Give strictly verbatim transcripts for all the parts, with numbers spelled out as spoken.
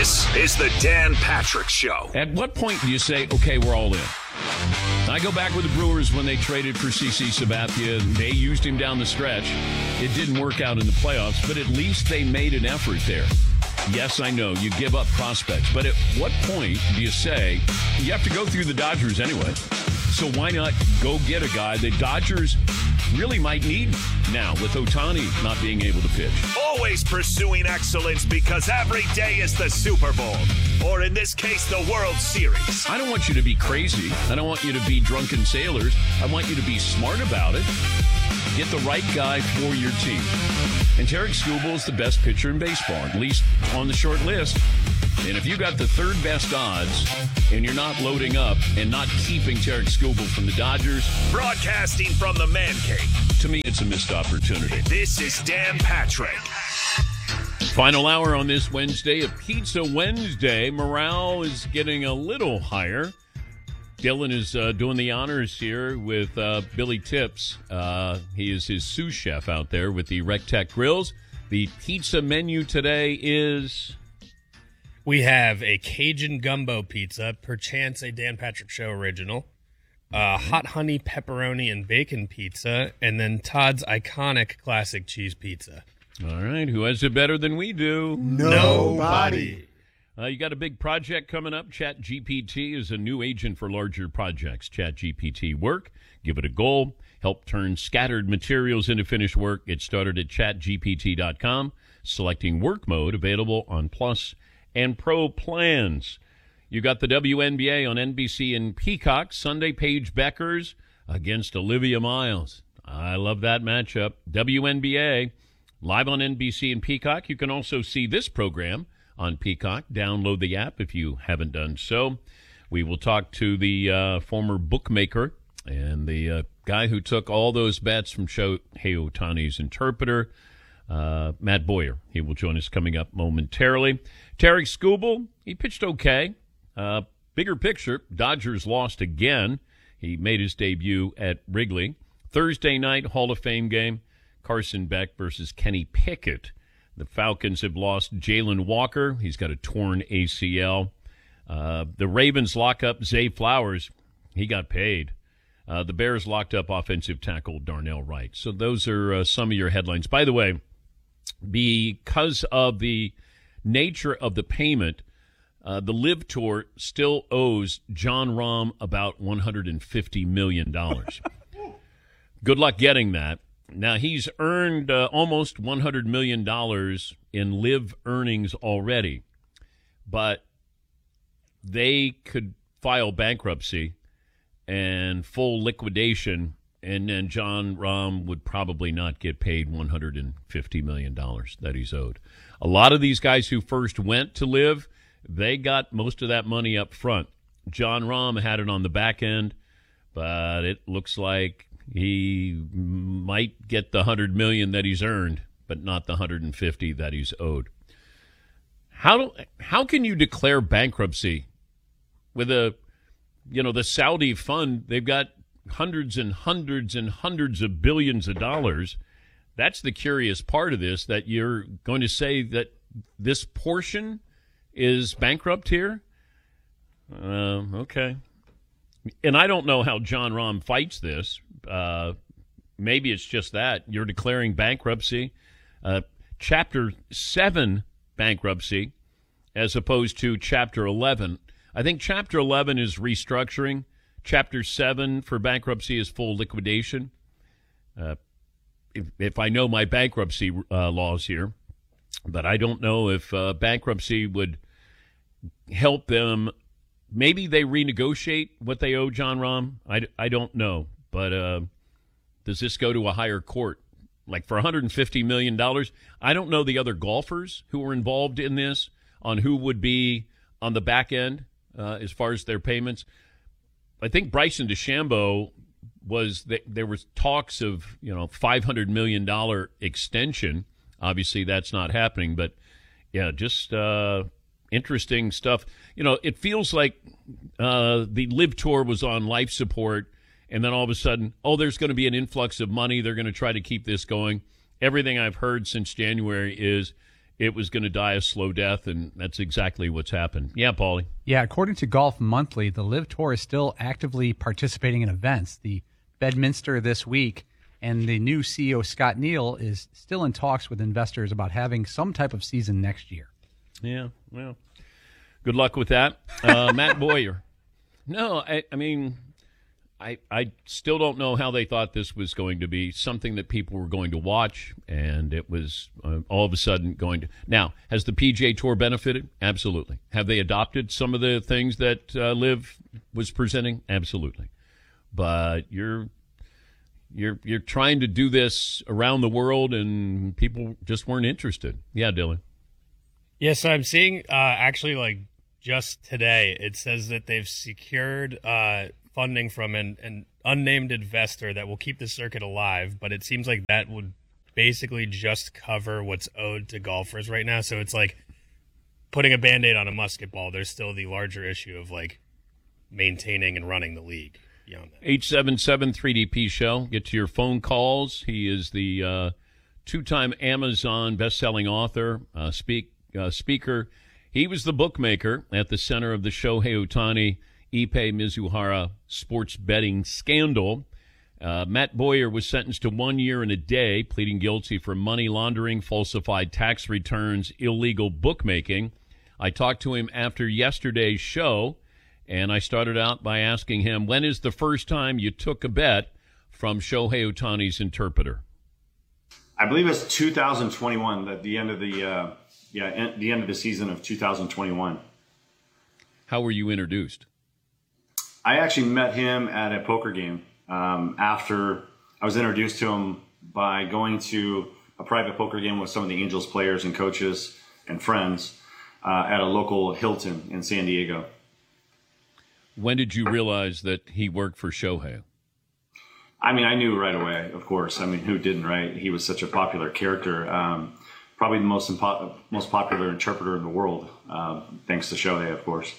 This is the Dan Patrick Show. At what point do you say, okay, we're all in? I go back with the Brewers when they traded for C C Sabathia. They used him down the stretch. It didn't work out in the playoffs, but at least they made an effort there. Yes, I know, you give up prospects, but at what point do you say, you have to go through the Dodgers anyway, so why not go get a guy the Dodgers really might need now with Ohtani not being able to pitch? Always pursuing excellence because every day is the Super Bowl, or in this case, the World Series. I don't want you to be crazy. I don't want you to be drunken sailors. I want you to be smart about it. Get the right guy for your team. And Tarik Skubal is the best pitcher in baseball, at least on the short list. And if you got the third best odds and you're not loading up and not keeping Tarik Skubal from the Dodgers, broadcasting from the Man Cave, to me it's a missed opportunity. This is Dan Patrick. Final hour on this Wednesday, a Pizza Wednesday. Morale is getting a little higher. Dylan is uh, doing the honors here with uh, Billy Tips. Uh, he is his sous chef out there with the Rectech Grills. The pizza menu today is... We have a Cajun gumbo pizza, perchance a Dan Patrick Show original, uh, hot honey pepperoni and bacon pizza, and then Todd's iconic classic cheese pizza. All right, who has it better than we do? Nobody. Uh, you got a big project coming up. ChatGPT is a new agent for larger projects. ChatGPT Work. Give it a goal. Help turn scattered materials into finished work. Get started at chat G P T dot com. Selecting work mode, available on Plus and Pro plans. You got the W N B A on N B C and Peacock. Sunday, Paige Beckers against Olivia Miles. I love that matchup. W N B A live on N B C and Peacock. You can also see this program on Peacock. Download the app if you haven't done so. We will talk to the uh, former bookmaker and the uh, guy who took all those bets from Shohei Ohtani's interpreter, uh, Matt Boyer. He will join us coming up momentarily. Tarik Skubal, he pitched okay. Uh, bigger picture, Dodgers lost again. He made his debut at Wrigley. Thursday night Hall of Fame game, Carson Beck versus Kenny Pickett. The Falcons have lost Jalen Walker. He's got a torn A C L. Uh, the Ravens lock up Zay Flowers. He got paid. Uh, the Bears locked up offensive tackle Darnell Wright. So those are uh, some of your headlines. By the way, because of the nature of the payment, uh, the Live Tour still owes Jon Rahm about one hundred fifty million dollars. Good luck getting that. Now, he's earned uh, almost one hundred million dollars in live earnings already, but they could file bankruptcy and full liquidation, and then Jon Rahm would probably not get paid one hundred fifty million dollars that he's owed. A lot of these guys who first went to live, they got most of that money up front. Jon Rahm had it on the back end, but it looks like he might get the one hundred million dollars that he's earned, but not the one hundred fifty that he's owed. How do, how can you declare bankruptcy with a, you know, the Saudi fund? They've got hundreds and hundreds and hundreds of billions of dollars. That's the curious part of this, that you're going to say that this portion is bankrupt here? Uh, okay. And I don't know how Jon Rahm fights this. Uh, maybe it's just that. You're declaring bankruptcy, uh, Chapter seven bankruptcy, as opposed to Chapter eleven. I think Chapter eleven is restructuring. Chapter seven for bankruptcy is full liquidation. Uh, if, if I know my bankruptcy uh, laws here, but I don't know if uh, bankruptcy would help them. Maybe they renegotiate what they owe Jon Rahm. I, I don't know. But uh, does this go to a higher court? Like for one hundred fifty million dollars? I don't know the other golfers who were involved in this, on who would be on the back end uh, as far as their payments. I think Bryson DeChambeau was, th- there was talks of, you know, five hundred million dollars extension. Obviously, that's not happening. But, yeah, just uh, interesting stuff. You know, it feels like uh, the Live Tour was on life support, and then all of a sudden, oh, there's going to be an influx of money. They're going to try to keep this going. Everything I've heard since January is it was going to die a slow death, and that's exactly what's happened. Yeah, Paulie. Yeah, according to Golf Monthly, the LIV Tour is still actively participating in events. The Bedminster this week, and the new C E O, Scott Neal, is still in talks with investors about having some type of season next year. Yeah, well, good luck with that. Uh, Matt Boyer. No, I, I mean, I I still don't know how they thought this was going to be something that people were going to watch, and it was uh, all of a sudden going to. Now, has the P G A Tour benefited? Absolutely. Have they adopted some of the things that uh, LIV was presenting? Absolutely. But you're you're you're trying to do this around the world, and people just weren't interested. Yeah, Dylan. Yeah, so I'm seeing uh, actually like just today it says that they've secured uh, funding from an, an unnamed investor that will keep the circuit alive, but it seems like that would basically just cover what's owed to golfers right now. So it's like putting a Band-Aid on a musket ball. There's still the larger issue of like maintaining and running the league beyond that. eight seven seven three D P show. Get to your phone calls. He is the uh, two-time Amazon best-selling author, uh, speak uh, speaker. He was the bookmaker at the center of the Shohei Ohtani, Ippei Mizuhara sports betting scandal. Uh, Matt Boyer was sentenced to one year and a day, pleading guilty for money laundering, falsified tax returns, illegal bookmaking. I talked to him after yesterday's show, and I started out by asking him, when is the first time you took a bet from Shohei Ohtani's interpreter? I believe it's two thousand twenty-one, at the end of the uh, yeah, en- the end of the season of two thousand twenty-one. How were you introduced? I actually met him at a poker game. Um, after I was introduced to him by going to a private poker game with some of the Angels players and coaches and friends uh, at a local Hilton in San Diego. When did you realize that he worked for Shohei? I mean, I knew right away, of course. I mean, who didn't, right? He was such a popular character. Um, probably the most impo- most popular interpreter in the world, uh, thanks to Shohei, of course.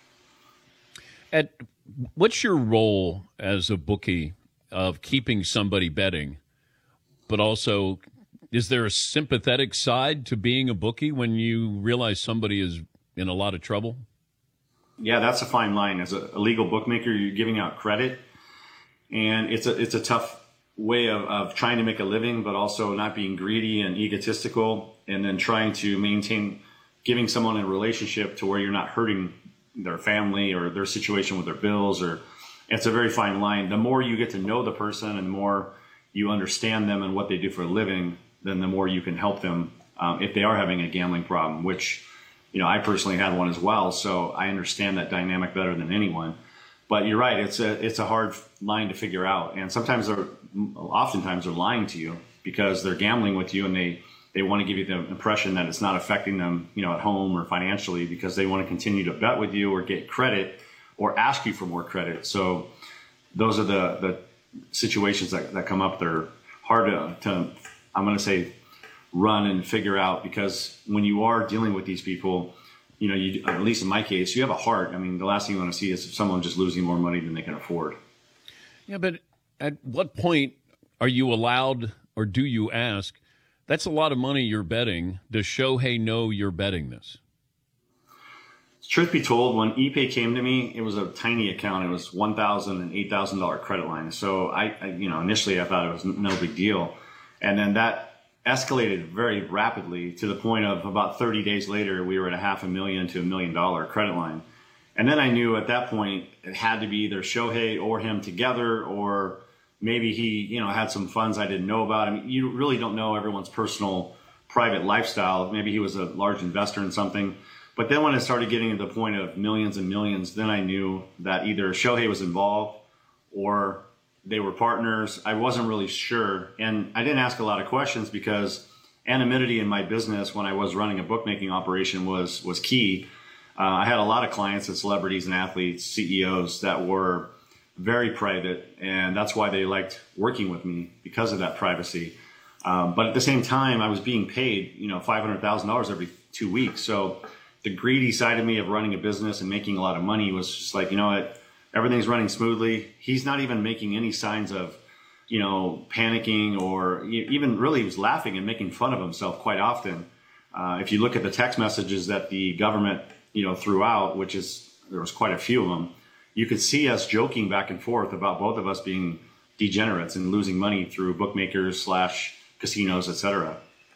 At what's your role as a bookie of keeping somebody betting, but also is there a sympathetic side to being a bookie when you realize somebody is in a lot of trouble? Yeah, that's a fine line. As a, a legal bookmaker, you're giving out credit, and it's a it's a tough way of, of trying to make a living, but also not being greedy and egotistical, and then trying to maintain giving someone a relationship to where you're not hurting their family or their situation with their bills. Or it's a very fine line. The more you get to know the person and the more you understand them and what they do for a living, then the more you can help them um, if they are having a gambling problem, which, you know, I personally had one as well. So I understand that dynamic better than anyone. But you're right. It's a, it's a hard line to figure out. And sometimes they're, oftentimes they're lying to you because they're gambling with you, and they, they want to give you the impression that it's not affecting them, you know, at home or financially, because they want to continue to bet with you or get credit or ask you for more credit. So those are the, the situations that, that come up. They're hard to, to, I'm going to say, run and figure out, because when you are dealing with these people, you know, you, at least in my case, you have a heart. I mean, the last thing you want to see is someone just losing more money than they can afford. Yeah, but at what point are you allowed, or do you ask, that's a lot of money you're betting. Does Shohei know you're betting this? Truth be told, when Ippei came to me, it was a tiny account. It was one thousand dollars and eight thousand dollars credit line. So I, I, you know, initially I thought it was no big deal. And then that escalated very rapidly to the point of about thirty days later, we were at a half a million to a million dollar credit line. And then I knew at that point it had to be either Shohei or him together, or maybe he, you know, had some funds I didn't know about. I mean, you really don't know everyone's personal private lifestyle. Maybe he was a large investor in something. But then when it started getting to the point of millions and millions, then I knew that either Shohei was involved or they were partners. I wasn't really sure. And I didn't ask a lot of questions because anonymity in my business when I was running a bookmaking operation was, was key. Uh, I had a lot of clients and celebrities and athletes, C E Os that were very private, and that's why they liked working with me, because of that privacy. Um, but at the same time, I was being paid, you know, five hundred thousand dollars every two weeks. So the greedy side of me of running a business and making a lot of money was just like, you know what, everything's running smoothly. He's not even making any signs of, you know, panicking, or even really he was laughing and making fun of himself quite often. Uh, if you look at the text messages that the government, you know, threw out, which is, there was quite a few of them, you could see us joking back and forth about both of us being degenerates and losing money through bookmakers slash casinos, et cetera.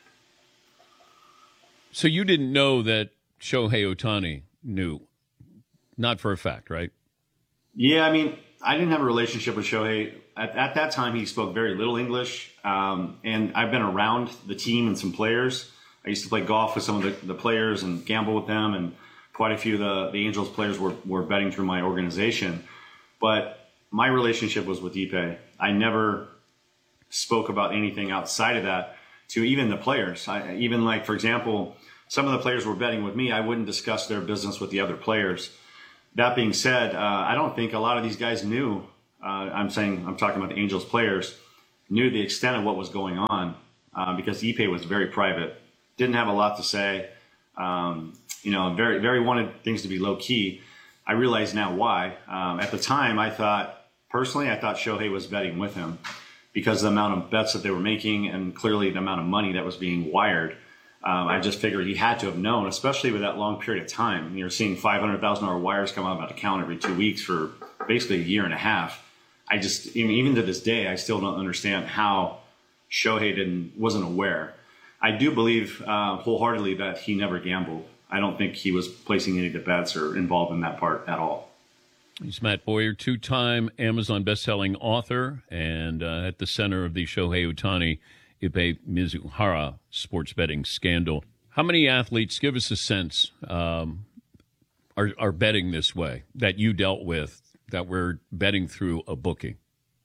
So you didn't know that Shohei Ohtani knew, not for a fact, right? Yeah, I mean, I didn't have a relationship with Shohei. At, at that time, he spoke very little English, um, and I've been around the team and some players. I used to play golf with some of the, the players and gamble with them, and quite a few of the, the Angels players were, were betting through my organization. But my relationship was with Ipe. I never spoke about anything outside of that to even the players. I, even like, for example, some of the players were betting with me. I wouldn't discuss their business with the other players. That being said, uh, I don't think a lot of these guys knew, uh, I'm saying, I'm talking about the Angels players, knew the extent of what was going on uh, because Ipe was very private, didn't have a lot to say, um, you know, very, very wanted things to be low key. I realize now why. Um, at the time, I thought, personally, I thought Shohei was betting with him because of the amount of bets that they were making and clearly the amount of money that was being wired. Um, I just figured he had to have known, especially with that long period of time. You're seeing five hundred thousand dollars wires come out of that account every two weeks for basically a year and a half. I just, even, even to this day, I still don't understand how Shohei didn't, wasn't aware. I do believe uh, wholeheartedly that he never gambled. I don't think he was placing any of the bets or involved in that part at all. He's Matt Boyer, two-time Amazon best-selling author and uh, at the center of the Shohei Ohtani Ipe Mizuhara sports betting scandal. How many athletes, give us a sense, um, are, are betting this way that you dealt with, that we're betting through a bookie?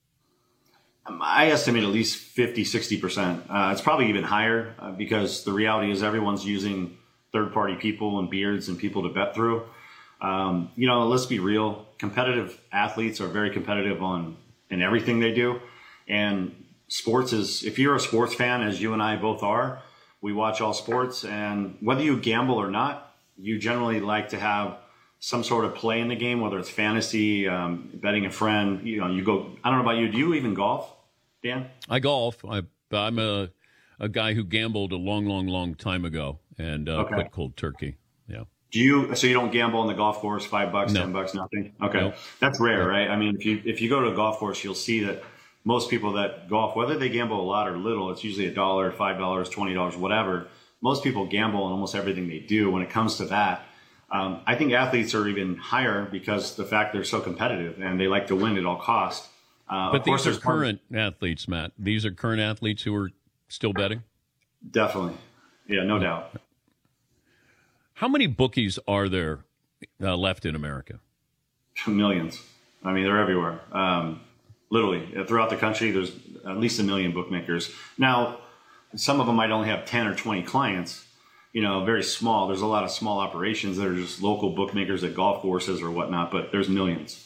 Um, I estimate at least fifty, sixty percent. Uh, it's probably even higher uh, because the reality is everyone's using third-party people and beards and people to bet through. Um, you know, let's be real. Competitive athletes are very competitive on in everything they do. And sports is, if you're a sports fan, as you and I both are, we watch all sports. And whether you gamble or not, you generally like to have some sort of play in the game, whether it's fantasy, um, betting a friend. You know, you go, I don't know about you. Do you even golf, Dan? I golf. I, I'm a, a guy who gambled a long, long, long time ago and uh, Okay. quit cold turkey. Yeah. Do you, so you don't gamble on the golf course, five bucks, No. ten bucks, nothing? Okay. No. That's rare, right? I mean, if you, if you go to a golf course, you'll see that most people that golf, whether they gamble a lot or little, it's usually a dollar, five dollars, twenty dollars, whatever. Most people gamble on almost everything they do when it comes to that. Um, I think athletes are even higher because the fact they're so competitive and they like to win at all costs. Uh, But of course these are there's part- current athletes, Matt. These are current athletes who are still betting? Definitely. Yeah, no doubt. How many bookies are there uh, left in America? Millions. I mean, they're everywhere. Um, literally, throughout the country, there's at least a million bookmakers. Now, some of them might only have ten or twenty clients, you know, very small. There's a lot of small operations that are just local bookmakers at golf courses or whatnot, but there's millions.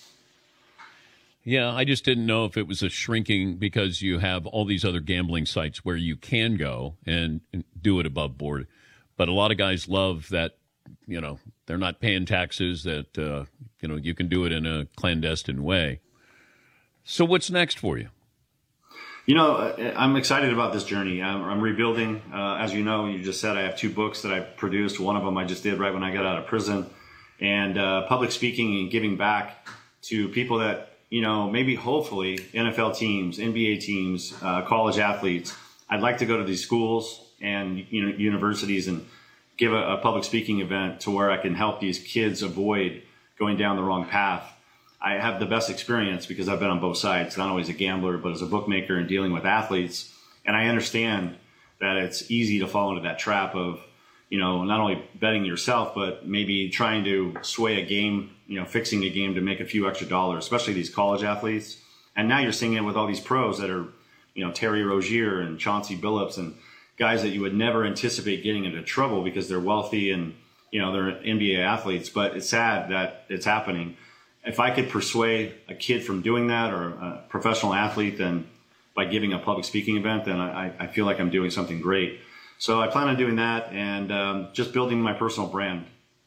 Yeah, I just didn't know if it was a shrinking because you have all these other gambling sites where you can go and, and do it above board. But a lot of guys love that, you know, they're not paying taxes, that, uh, you know, you can do it in a clandestine way. So what's next for you? You know, I'm excited about this journey. I'm, I'm rebuilding. Uh, as you know, you just said I have two books that I produced. One of them I just did right when I got out of prison. And uh, public speaking and giving back to people that, you know, maybe hopefully N F L teams, N B A teams, uh, college athletes. I'd like to go to these schools and, you know, universities and give a, a public speaking event to where I can help these kids avoid going down the wrong path. I have the best experience because I've been on both sides, not only as a gambler, but as a bookmaker and dealing with athletes. And I understand that it's easy to fall into that trap of, you know, not only betting yourself, but maybe trying to sway a game, you know, fixing a game to make a few extra dollars, especially these college athletes. And now you're seeing it with all these pros that are, you know, Terry Rozier and Chauncey Billups and guys that you would never anticipate getting into trouble because they're wealthy and, you know, they're N B A athletes. But it's sad that it's happening. If I could persuade a kid from doing that or a professional athlete, then by giving a public speaking event, then I, I feel like I'm doing something great. So I plan on doing that and um, just building my personal brand.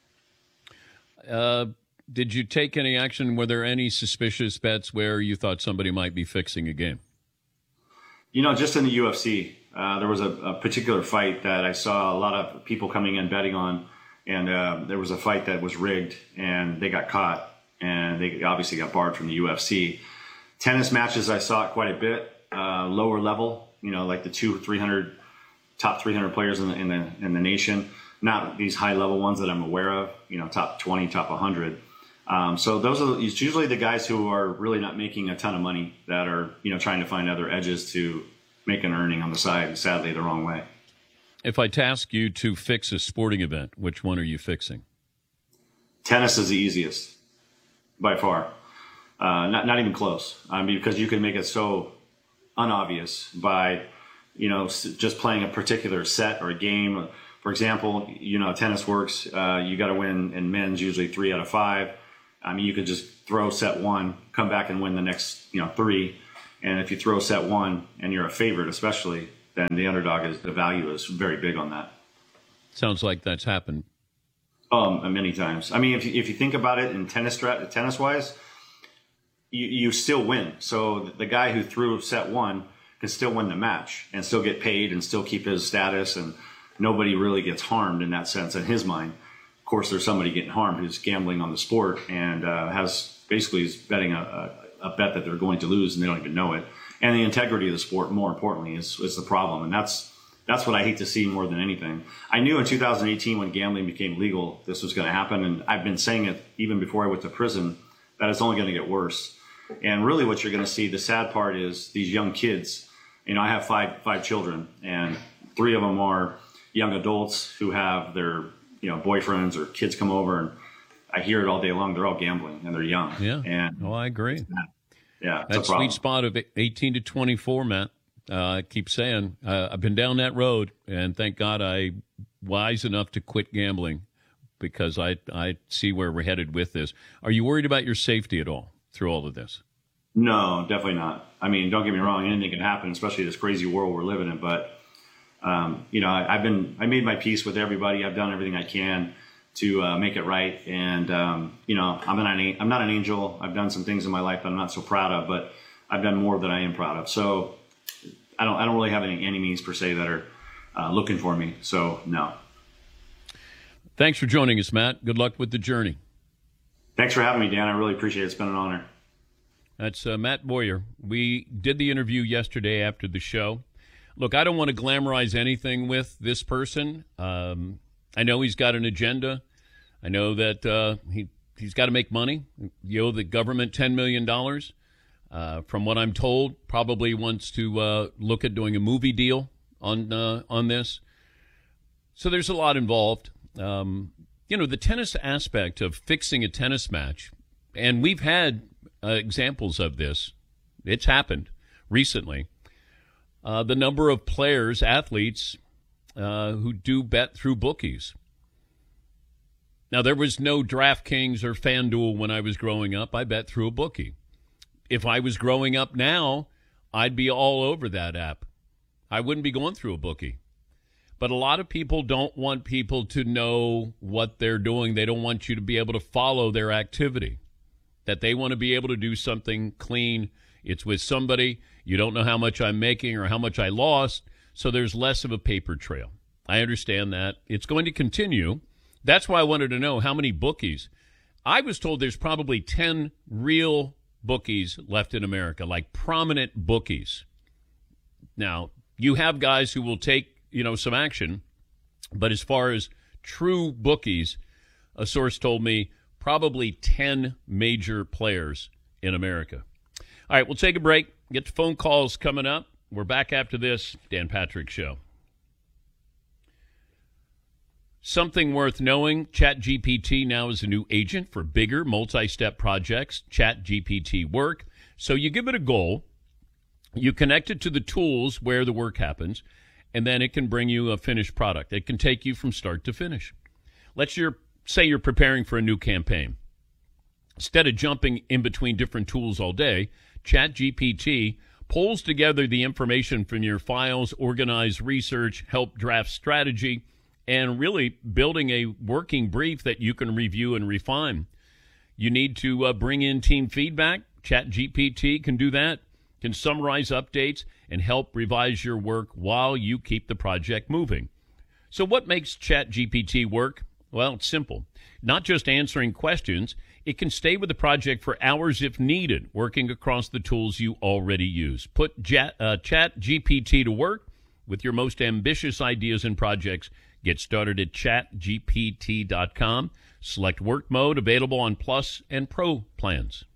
Uh, did you take any action? Were there any suspicious bets where you thought somebody might be fixing a game? You know, just in the U F C, Uh, there was a, a particular fight that I saw a lot of people coming in betting on, and uh, there was a fight that was rigged, and they got caught, and they obviously got barred from the U F C. Tennis matches, I saw it quite a bit, uh, lower level, you know, like the two, three hundred, top three hundred players in the, in the, in the nation, not these high level ones that I'm aware of, you know, top twenty, top one hundred. Um, so those are it's usually the guys who are really not making a ton of money that are, you know, trying to find other edges to make an earning on the side, sadly, the wrong way. If I task you to fix a sporting event, which one are you fixing? Tennis is the easiest, by far. Uh, not not even close. I mean, because you can make it so unobvious by, you know, just playing a particular set or a game. For example, you know, tennis works. Uh, you got to win in men's usually three out of five. I mean, you could just throw set one, come back and win the next, you know, three. And if you throw set one and you're a favorite, especially, then the underdog is the value is very big on that. Sounds like that's happened. Um, many times. I mean, if you, if you think about it in tennis, tennis wise, you, you still win. So the guy who threw set one can still win the match and still get paid and still keep his status, and nobody really gets harmed in that sense in his mind. Of course, there's somebody getting harmed who's gambling on the sport and uh, has basically is betting a, a, a bet that they're going to lose and they don't even know it. And the integrity of the sport, more importantly, is, is the problem. And that's that's what I hate to see more than anything. I knew in two thousand eighteen when gambling became legal, this was going to happen. And I've been saying it even before I went to prison, that it's only going to get worse. And really what you're going to see, the sad part is these young kids. You know, I have five five children, and three of them are young adults who have their, you know, boyfriends or kids come over, and I hear it all day long. They're all gambling, and they're young. Yeah. And oh, I agree. Yeah, that sweet spot of eighteen to twenty-four, Matt. Uh, I keep saying uh, I've been down that road, and thank God I wise enough to quit gambling because I I see where we're headed with this. Are you worried about your safety at all through all of this? No, definitely not. I mean, don't get me wrong. Anything can happen, especially this crazy world we're living in. But um, you know, I, I've been I made my peace with everybody. I've done everything I can to uh, make it right. And, um, you know, I'm not, an, I'm not an angel. I've done some things in my life that I'm not so proud of, but I've done more than I am proud of. So I don't, I don't really have any enemies per se that are uh, looking for me. So no. Thanks for joining us, Matt. Good luck with the journey. Thanks for having me, Dan. I really appreciate it. It's been an honor. That's uh, Matt Boyer. We did the interview yesterday after the show. Look, I don't want to glamorize anything with this person. Um, I know he's got an agenda. I know that uh, he, he's got to make money. You owe the government ten million dollars. Uh, from what I'm told, probably wants to uh, look at doing a movie deal on uh, on this. So there's a lot involved. Um, you know, the tennis aspect of fixing a tennis match, and we've had uh, examples of this. It's happened recently. Uh, the number of players, athletes, Uh, who do bet through bookies. Now, there was no DraftKings or FanDuel when I was growing up. I bet through a bookie. If I was growing up now, I'd be all over that app. I wouldn't be going through a bookie. But a lot of people don't want people to know what they're doing. They don't want you to be able to follow their activity, that they want to be able to do something clean. It's with somebody. You don't know how much I'm making or how much I lost. So there's less of a paper trail. I understand that. It's going to continue. That's why I wanted to know how many bookies. I was told there's probably ten real bookies left in America, like prominent bookies. Now, you have guys who will take, you know, some action, but as far as true bookies, a source told me probably ten major players in America. All right, we'll take a break. Get the phone calls coming up. We're back after this Dan Patrick Show. Something worth knowing, ChatGPT now is a new agent for bigger multi-step projects, ChatGPT Work. So you give it a goal, you connect it to the tools where the work happens, and then it can bring you a finished product. It can take you from start to finish. Let's your, say you're preparing for a new campaign. Instead of jumping in between different tools all day, ChatGPT pulls together the information from your files, organize research, help draft strategy, and really building a working brief that you can review and refine. You need to uh, bring in team feedback. ChatGPT can do that. can summarize updates and help revise your work while you keep the project moving. So what makes ChatGPT work? Well, it's simple. Not just answering questions, it can stay with the project for hours if needed, working across the tools you already use. Put Chat, uh, ChatGPT to work with your most ambitious ideas and projects. Get started at chat G P T dot com. Select work mode, available on Plus and Pro plans.